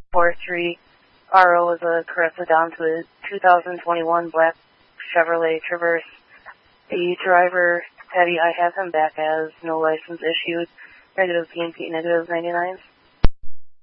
43 RO is a Caressa down to a 2021 black Chevrolet Traverse. The driver, Teddy, I have him back as no license issued, negative P&P, negative 99s.